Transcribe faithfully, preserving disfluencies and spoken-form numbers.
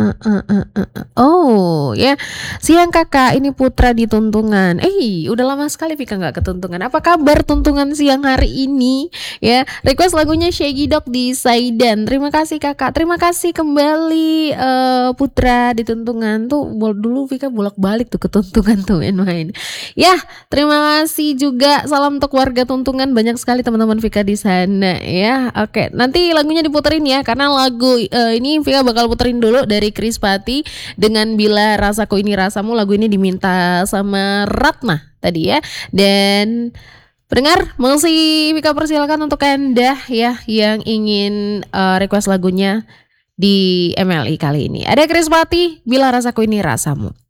Heeh heeh heeh. Oh, ya. Siang Kakak, ini Putra di Tuntungan. Eh, udah lama sekali Vika nggak ke Tuntungan. Apa kabar Tuntungan siang hari ini? Ya, request lagunya Shaggy Dog di Saidan. Terima kasih Kakak. Terima kasih kembali, eee, Putra di Tuntungan. Tuh bol dulu Vika bolak-balik tuh ke Tuntungan tuh main-main. Yah, terima kasih juga salam untuk warga Tuntungan, banyak sekali teman-teman Vika di sana ya. Oke, nanti lagunya diputerin ya, karena lagu, eee, ini Vika bakal puterin dulu dari Krispatih dengan Bila Rasaku Ini Rasamu. Lagu ini diminta sama Ratna tadi ya. Dan pendengar masih Vika persilakan untuk Anda ya yang ingin, eee, request lagunya di M L I kali ini. Ada Krispatih, Bila Rasaku Ini Rasamu.